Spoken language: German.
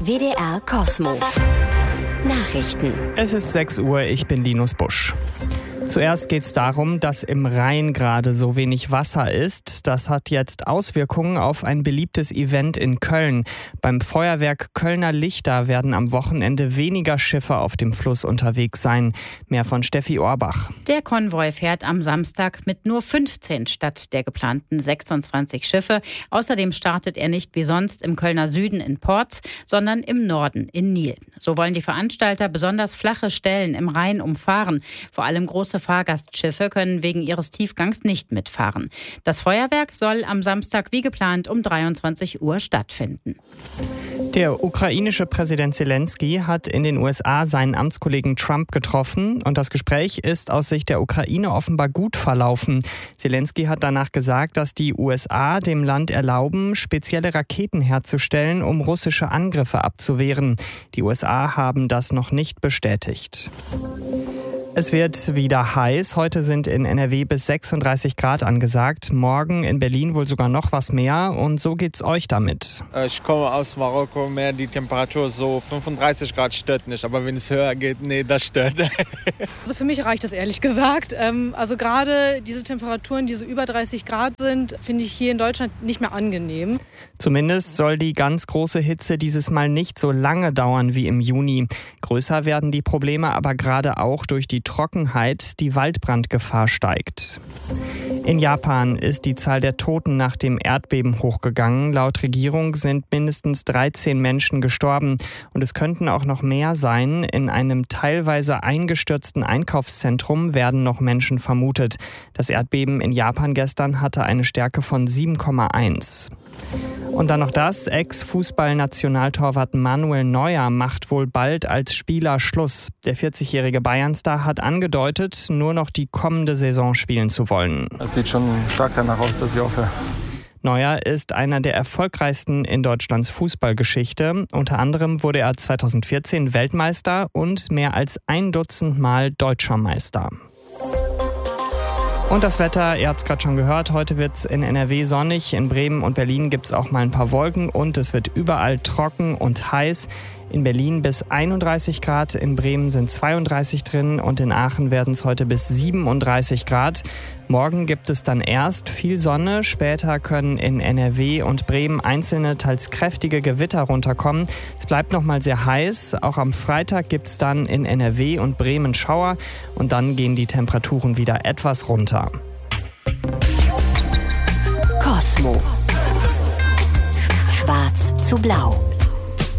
WDR Cosmo. Nachrichten. Es ist 6 Uhr, ich bin Linus Busch. Zuerst geht es darum, dass im Rhein gerade so wenig Wasser ist. Das hat jetzt Auswirkungen auf ein beliebtes Event in Köln. Beim Feuerwerk Kölner Lichter werden am Wochenende weniger Schiffe auf dem Fluss unterwegs sein. Mehr von Steffi Orbach. Der Konvoi fährt am Samstag mit nur 15 statt der geplanten 26 Schiffe. Außerdem startet er nicht wie sonst im Kölner Süden in Porz, sondern im Norden in Nil. So wollen die Veranstalter besonders flache Stellen im Rhein umfahren. Vor allem große Fahrgastschiffe können wegen ihres Tiefgangs nicht mitfahren. Das Feuerwerk soll am Samstag wie geplant um 23 Uhr stattfinden. Der ukrainische Präsident Zelensky hat in den USA seinen Amtskollegen Trump getroffen und das Gespräch ist aus Sicht der Ukraine offenbar gut verlaufen. Zelensky hat danach gesagt, dass die USA dem Land erlauben, spezielle Raketen herzustellen, um russische Angriffe abzuwehren. Die USA haben das noch nicht bestätigt. Es wird wieder heiß. Heute sind in NRW bis 36 Grad angesagt. Morgen in Berlin wohl sogar noch was mehr. Und so geht's euch damit. Ich komme aus Marokko. Mehr die Temperatur so 35 Grad stört nicht. Aber wenn es höher geht, nee, das stört. Also für mich reicht das ehrlich gesagt. Also gerade diese Temperaturen, die so über 30 Grad sind, finde ich hier in Deutschland nicht mehr angenehm. Zumindest soll die ganz große Hitze dieses Mal nicht so lange dauern wie im Juni. Größer werden die Probleme aber gerade auch durch die Trockenheit, die Waldbrandgefahr steigt. In Japan ist die Zahl der Toten nach dem Erdbeben hochgegangen. Laut Regierung sind mindestens 13 Menschen gestorben und es könnten auch noch mehr sein. In einem teilweise eingestürzten Einkaufszentrum werden noch Menschen vermutet. Das Erdbeben in Japan gestern hatte eine Stärke von 7,1. Und dann noch das, Ex-Fußball-Nationaltorwart Manuel Neuer macht wohl bald als Spieler Schluss. Der 40-jährige Bayernstar hat angedeutet, nur noch die kommende Saison spielen zu wollen. Es sieht schon stark danach aus, dass ich aufhöre. Neuer ist einer der erfolgreichsten in Deutschlands Fußballgeschichte. Unter anderem wurde er 2014 Weltmeister und mehr als 1 Dutzend Mal Deutscher Meister. Und das Wetter, ihr habt es gerade schon gehört, heute wird es in NRW sonnig, in Bremen und Berlin gibt es auch mal ein paar Wolken und es wird überall trocken und heiß. In Berlin bis 31 Grad, in Bremen sind 32 drin und in Aachen werden es heute bis 37 Grad. Morgen gibt es dann erst viel Sonne, später können in NRW und Bremen einzelne, teils kräftige Gewitter runterkommen. Es bleibt nochmal sehr heiß, auch am Freitag gibt es dann in NRW und Bremen Schauer und dann gehen die Temperaturen wieder etwas runter. Cosmo. Schwarz zu blau.